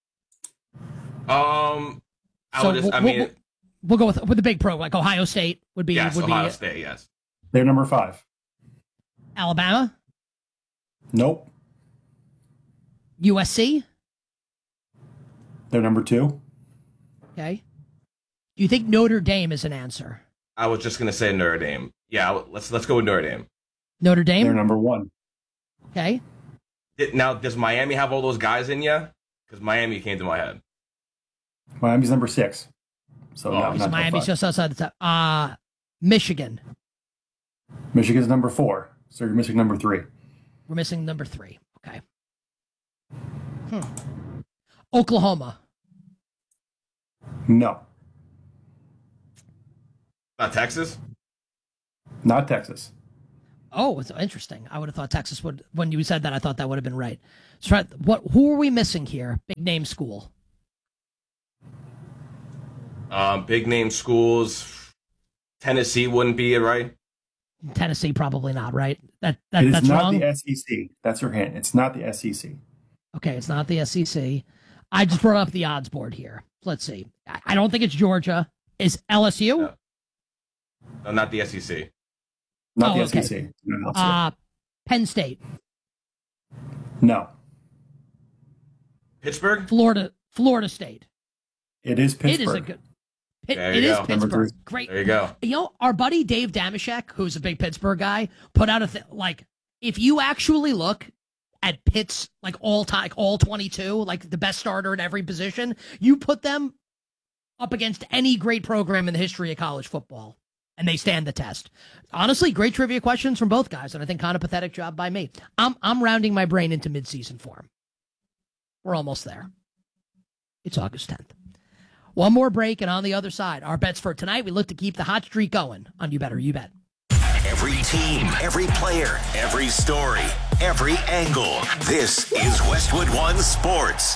Um, I so would just, we'll, I mean... We'll, we'll go with with the big pro, like Ohio State would be. Yes, would Ohio be, State, yes. They're number five. Alabama? Nope. U S C? They're number two. Okay. Do you think Notre Dame is an answer? I was just going to say Notre Dame. Yeah, let's let's go with Notre Dame. Notre Dame? They're number one. Okay. Now, does Miami have all those guys in you? Because Miami came to my head. Miami's number six. So, oh, no, not Miami's just outside the top. Uh, Michigan. Michigan's number four, so you're missing number three. We're missing number three. Okay. Hmm. Oklahoma. No. Not Texas? Not Texas. Oh, it's interesting. I would have thought Texas would. When you said that, I thought that would have been right. So, what? Who are we missing here? Big name school. Um, big name schools. Tennessee wouldn't be it, right? Tennessee probably not, right? That, that it is that's not wrong. the S E C. That's your hint. It's not the S E C. Okay, it's not the S E C. I just brought up the odds board here. Let's see. I, I don't think it's Georgia. Is L S U? No, no not the S E C. Not oh, the okay. S E C. No, uh, Penn State. No. Pittsburgh? Florida. Florida State. It is Pittsburgh. It is a good. It, there it you is go. Pittsburgh. Great. There you go. You know, our buddy Dave Damashek, who's a big Pittsburgh guy, put out a thing like, if you actually look at Pitt's like all time, like all twenty-two, like the best starter in every position, you put them up against any great program in the history of college football, and they stand the test. Honestly, great trivia questions from both guys, and I think kind of pathetic job by me. I'm I'm rounding my brain into midseason form. We're almost there. It's August tenth. One more break, and on the other side, our bets for tonight, we look to keep the hot streak going on You Better You Bet. Every team, every player, every story, every angle. This is Westwood One Sports.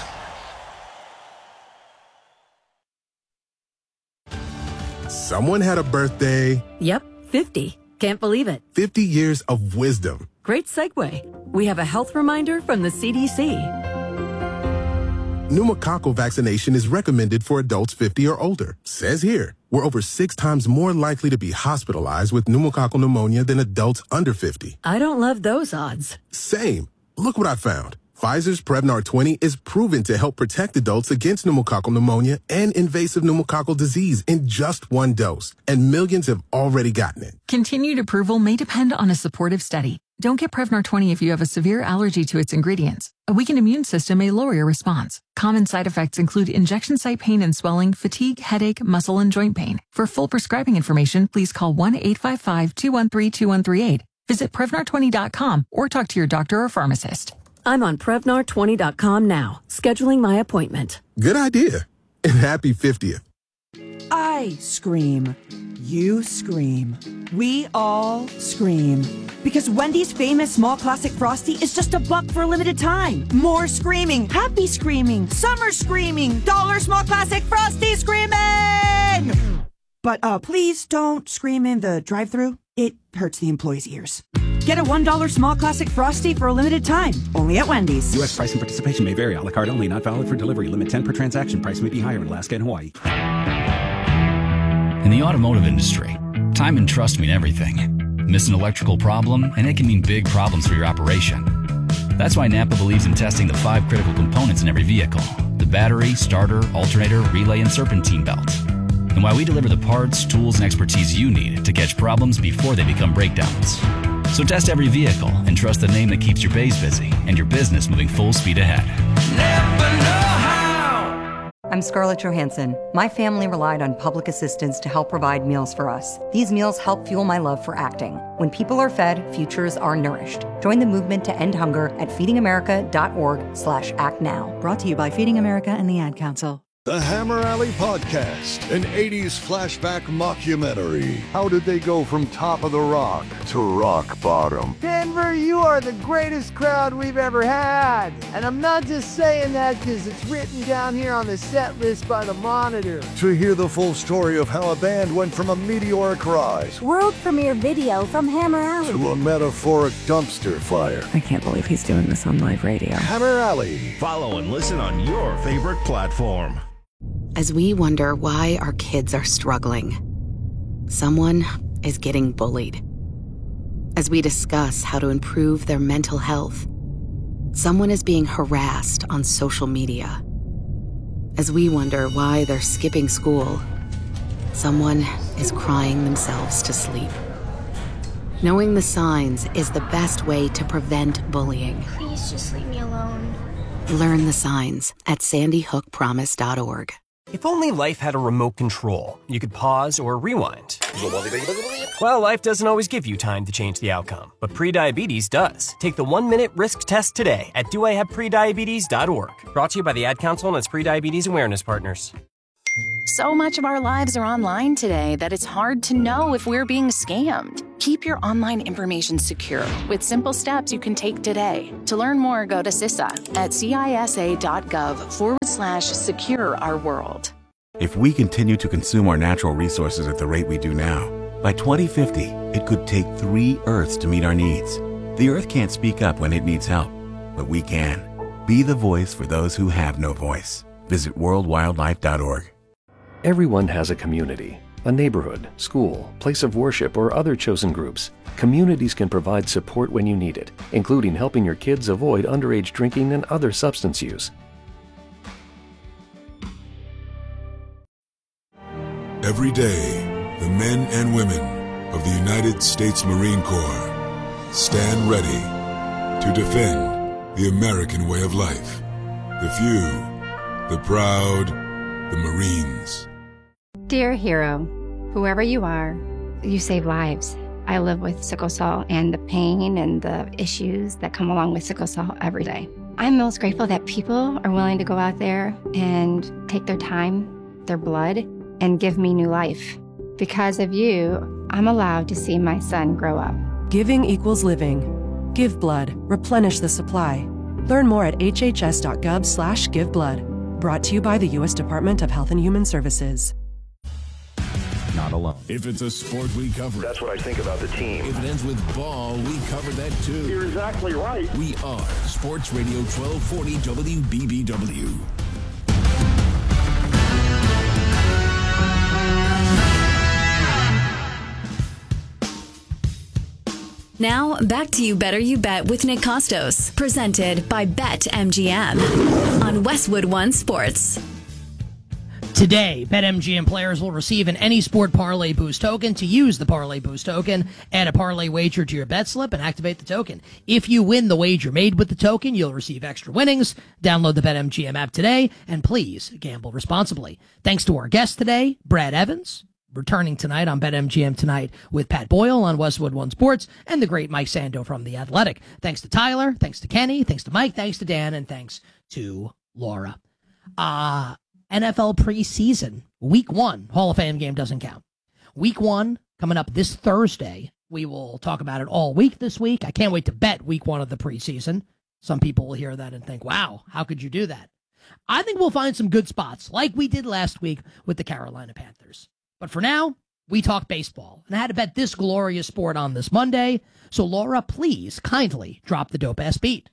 Someone had a birthday. Yep, fifty. Can't believe it. fifty years of wisdom. Great segue. We have a health reminder from the C D C. Pneumococcal vaccination is recommended for adults fifty or older. Says here, we're over six times more likely to be hospitalized with pneumococcal pneumonia than adults under fifty. I don't love those odds. Same. Look what I found. Pfizer's Prevnar twenty is proven to help protect adults against pneumococcal pneumonia and invasive pneumococcal disease in just one dose, and millions have already gotten it. Continued approval may depend on a supportive study. Don't get Prevnar twenty if you have a severe allergy to its ingredients. A weakened immune system may lower your response. Common side effects include injection site pain and swelling, fatigue, headache, muscle, and joint pain. For full prescribing information, please call one eight five five, two one three, two one three eight. Visit Prevnar twenty dot com or talk to your doctor or pharmacist. I'm on Prevnar twenty dot com now, scheduling my appointment. Good idea. And happy fiftieth. I scream. You scream. We all scream. Because Wendy's famous small classic Frosty is just a buck for a limited time. More screaming, happy screaming, summer screaming, dollar small classic Frosty screaming! But uh, please don't scream in the drive-thru. It hurts the employees' ears. Get a one dollar small classic Frosty for a limited time. Only at Wendy's. U S price and participation may vary. A la carte only. Not valid for delivery. Limit ten per transaction. Price may be higher in Alaska and Hawaii. In the automotive industry, time and trust mean everything. Miss an electrical problem, and it can mean big problems for your operation. That's why Napa believes in testing the five critical components in every vehicle: the battery, starter, alternator, relay, and serpentine belt. And why we deliver the parts, tools, and expertise you need to catch problems before they become breakdowns. So test every vehicle and trust the name that keeps your bays busy and your business moving full speed ahead. Never know how. I'm Scarlett Johansson. My family relied on public assistance to help provide meals for us. These meals help fuel my love for acting. When people are fed, futures are nourished. Join the movement to end hunger at feedingamerica.org slash act now. Brought to you by Feeding America and the Ad Council. The Hammer Alley Podcast, an eighties flashback mockumentary. How did they go from top of the rock to rock bottom? Denver, you are the greatest crowd we've ever had. And I'm not just saying that because it's written down here on the set list by the Monitor. To hear the full story of how a band went from a meteoric rise, world premiere video from Hammer Alley, to a metaphoric dumpster fire. I can't believe he's doing this on live radio. Hammer Alley. Follow and listen on your favorite platform. As we wonder why our kids are struggling, someone is getting bullied. As we discuss how to improve their mental health, someone is being harassed on social media. As we wonder why they're skipping school, someone is crying themselves to sleep. Knowing the signs is the best way to prevent bullying. Please just leave me alone. Learn the signs at sandy hook promise dot org. If only life had a remote control, you could pause or rewind. Well, life doesn't always give you time to change the outcome, but prediabetes does. Take the one-minute risk test today at do I have prediabetes dot org. Brought to you by the Ad Council and its prediabetes awareness partners. So much of our lives are online today that it's hard to know if we're being scammed. Keep your online information secure with simple steps you can take today. To learn more, go to C I S A at cisa.gov forward slash secure our world. If we continue to consume our natural resources at the rate we do now, by twenty fifty, it could take three Earths to meet our needs. The Earth can't speak up when it needs help, but we can. Be the voice for those who have no voice. Visit world wildlife dot org. Everyone has a community, a neighborhood, school, place of worship, or other chosen groups. Communities can provide support when you need it, including helping your kids avoid underage drinking and other substance use. Every day, the men and women of the United States Marine Corps stand ready to defend the American way of life. The few, the proud, the Marines. Dear hero, whoever you are, you save lives. I live with sickle cell and the pain and the issues that come along with sickle cell every day. I'm most grateful that people are willing to go out there and take their time, their blood, and give me new life. Because of you, I'm allowed to see my son grow up. Giving equals living. Give blood. Replenish the supply. Learn more at hhs.gov slash give blood. Brought to you by the U S Department of Health and Human Services. Not alone. If it's a sport, we cover it. That's what I think about the team. If it ends with ball, we cover that too. You're exactly right. We are Sports Radio twelve forty W B B W. Now, back to You Better You Bet with Nick Costos, presented by BetMGM on Westwood One Sports. Today, BetMGM players will receive an Any Sport Parlay Boost token. To use the Parlay Boost token, add a parlay wager to your bet slip and activate the token. If you win the wager made with the token, you'll receive extra winnings. Download the BetMGM app today, and please gamble responsibly. Thanks to our guest today, Brad Evans, returning tonight on BetMGM Tonight with Pat Boyle on Westwood One Sports, and the great Mike Sando from The Athletic. Thanks to Tyler, thanks to Kenny, thanks to Mike, thanks to Dan, and thanks to Laura. Uh, N F L preseason, week one, Hall of Fame game doesn't count. Week one, coming up this Thursday. We will talk about it all week this week. I can't wait to bet week one of the preseason. Some people will hear that and think, wow, how could you do that? I think we'll find some good spots, like we did last week with the Carolina Panthers. But for now, we talk baseball. And I had to bet this glorious sport on this Monday. So, Laura, please kindly drop the dope-ass beat.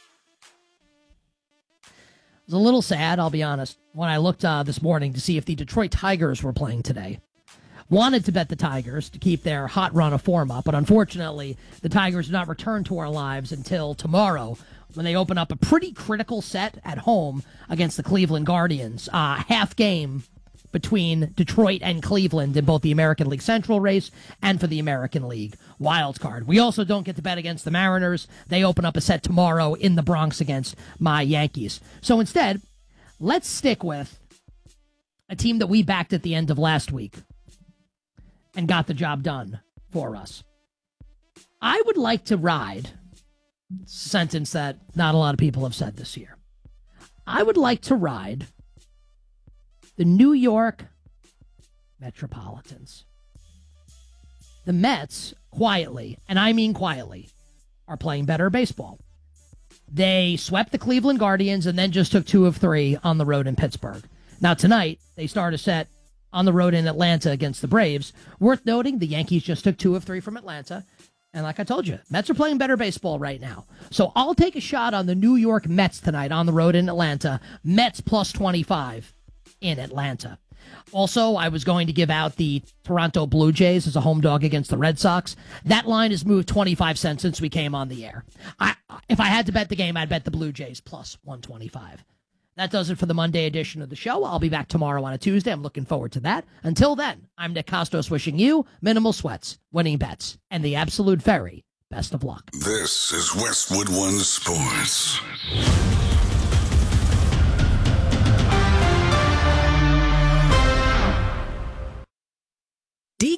It was a little sad, I'll be honest, when I looked uh, this morning to see if the Detroit Tigers were playing today. Wanted to bet the Tigers to keep their hot run of form up, but unfortunately, the Tigers do not return to our lives until tomorrow when they open up a pretty critical set at home against the Cleveland Guardians. Uh, half game between Detroit and Cleveland in both the American League Central race and for the American League wild card. We also don't get to bet against the Mariners. They open up a set tomorrow in the Bronx against my Yankees. So instead, let's stick with a team that we backed at the end of last week and got the job done for us. I would like to ride, a sentence that not a lot of people have said this year. I would like to ride the New York Metropolitans. The Mets, quietly, and I mean quietly, are playing better baseball. They swept the Cleveland Guardians and then just took two of three on the road in Pittsburgh. Now tonight, they start a set on the road in Atlanta against the Braves. Worth noting, the Yankees just took two of three from Atlanta. And like I told you, Mets are playing better baseball right now. So I'll take a shot on the New York Mets tonight on the road in Atlanta. Mets plus twenty-five. In Atlanta. Also, I was going to give out the Toronto Blue Jays as a home dog against the Red Sox. That line has moved twenty-five cents since we came on the air. I, if I had to bet the game, I'd bet the Blue Jays plus one twenty-five. That does it for the Monday edition of the show. I'll be back tomorrow on a Tuesday. I'm looking forward to that. Until then, I'm Nick Costos wishing you minimal sweats, winning bets, and the absolute very best of luck. This is Westwood One Sports.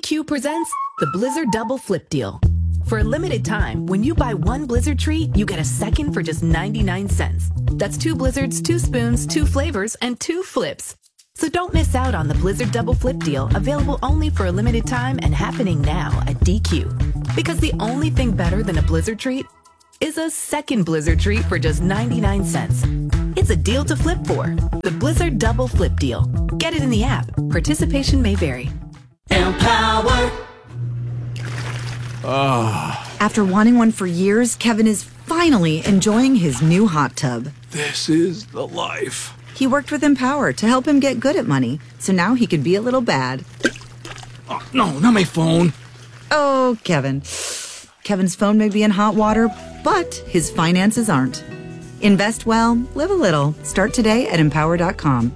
Q presents the Blizzard Double Flip Deal. For a limited time, when you buy one Blizzard treat, you get a second for just ninety-nine cents. That's two Blizzards, two spoons, two flavors, and two flips. So don't miss out on the Blizzard Double Flip Deal, available only for a limited time and happening now at D Q. Because the only thing better than a Blizzard treat is a second Blizzard treat for just ninety-nine cents. It's a deal to flip for. The Blizzard Double Flip Deal. Get it in the app. Participation may vary. Empower. Oh. After wanting one for years, Kevin is finally enjoying his new hot tub. This is the life. He worked with Empower to help him get good at money, so now he could be a little bad. Oh, no, not my phone. Oh, Kevin. Kevin's phone may be in hot water, but his finances aren't. Invest well, live a little. Start today at empower dot com.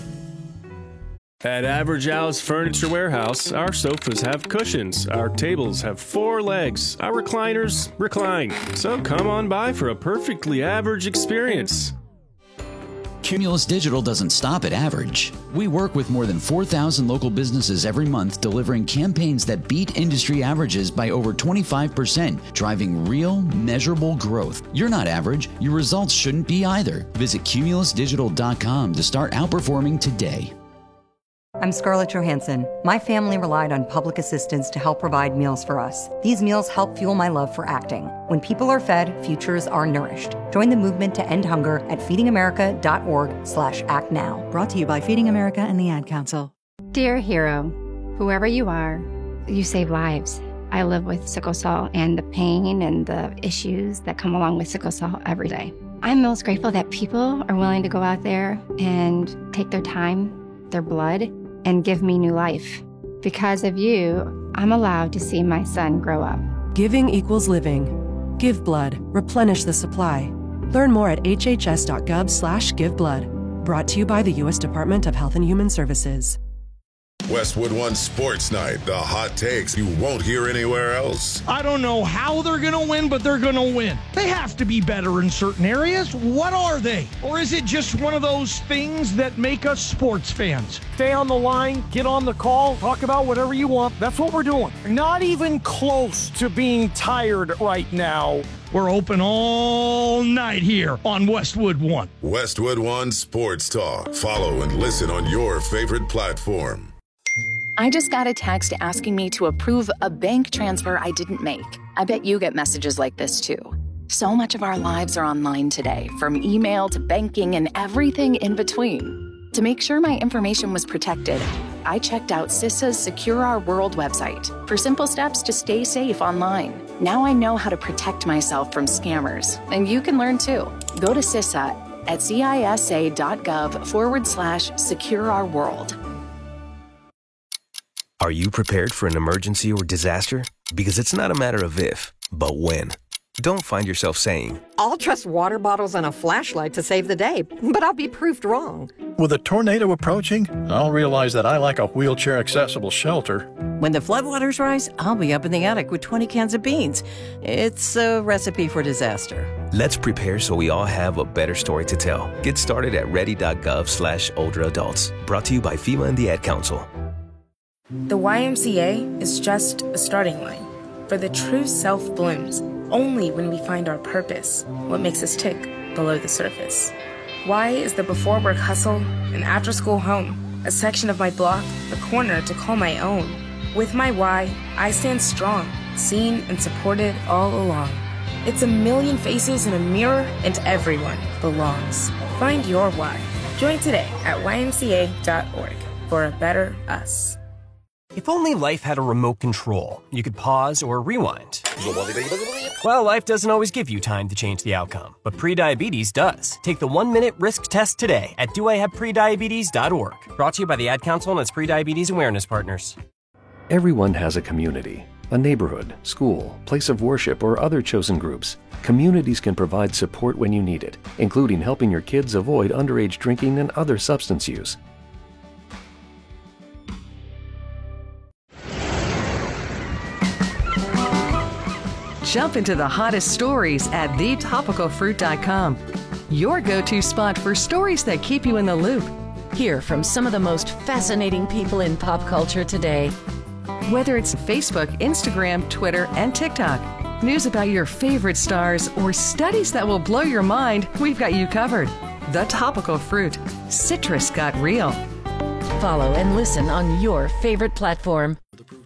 At Average Al's Furniture Warehouse, our sofas have cushions, our tables have four legs, our recliners recline. So come on by for a perfectly average experience. Cumulus Digital doesn't stop at average. We work with more than four thousand local businesses every month, delivering campaigns that beat industry averages by over twenty-five percent, driving real, measurable growth. You're not average. Your results shouldn't be either. Visit cumulus digital dot com to start outperforming today. I'm Scarlett Johansson. My family relied on public assistance to help provide meals for us. These meals help fuel my love for acting. When people are fed, futures are nourished. Join the movement to end hunger at feeding america dot org slash act now. Brought to you by Feeding America and the Ad Council. Dear hero, whoever you are, you save lives. I live with sickle cell and the pain and the issues that come along with sickle cell every day. I'm most grateful that people are willing to go out there and take their time, their blood, and give me new life. Because of you, I'm allowed to see my son grow up. Giving equals living. Give blood. Replenish the supply. Learn more at h h s dot gov slash give blood. Brought to you by the U S Department of Health and Human Services. Westwood One Sports Night, the hot takes you won't hear anywhere else. I don't know how they're going to win, but they're going to win. They have to be better in certain areas. What are they? Or is it just one of those things that make us sports fans? Stay on the line, get on the call, talk about whatever you want. That's what we're doing. Not even close to being tired right now. We're open all night here on Westwood One. Westwood One Sports Talk. Follow and listen on your favorite platform. I just got a text asking me to approve a bank transfer I didn't make. I bet you get messages like this too. So much of our lives are online today, from email to banking and everything in between. To make sure my information was protected, I checked out CISA's Secure Our World website for simple steps to stay safe online. Now I know how to protect myself from scammers, and you can learn too. Go to CISA at cisa.gov forward slash secure our world. Are you prepared for an emergency or disaster? Because it's not a matter of if, but when. Don't find yourself saying, I'll trust water bottles and a flashlight to save the day, but I'll be proved wrong. With a tornado approaching, I'll realize that I lack a wheelchair-accessible shelter. When the floodwaters rise, I'll be up in the attic with twenty cans of beans. It's a recipe for disaster. Let's prepare so we all have a better story to tell. Get started at ready.gov slash older adults. Brought to you by FEMA and the Ad Council. The Y M C A is just a starting line, for the true self blooms only when we find our purpose, what makes us tick below the surface. Y is the before work hustle, an after school home, a section of my block, a corner to call my own. With my Y, I stand strong, seen and supported all along. It's a million faces in a mirror, and everyone belongs. Find your Y. Join today at y m c a dot org for a better us. If only life had a remote control, you could pause or rewind. Well, life doesn't always give you time to change the outcome, but prediabetes does. Take the one-minute risk test today at do I have prediabetes dot org. Brought to you by the Ad Council and its Prediabetes Awareness Partners. Everyone has a community, a neighborhood, school, place of worship, or other chosen groups. Communities can provide support when you need it, including helping your kids avoid underage drinking and other substance use. Jump into the hottest stories at the topical fruit dot com. Your go-to spot for stories that keep you in the loop. Hear from some of the most fascinating people in pop culture today. Whether it's Facebook, Instagram, Twitter, and TikTok, news about your favorite stars, or studies that will blow your mind, we've got you covered. The Topical Fruit. Citrus got real. Follow and listen on your favorite platform.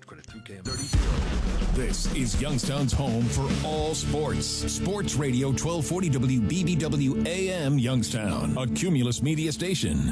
This is Youngstown's home for all sports. Sports Radio twelve forty W B B W A M Youngstown, a Cumulus media station.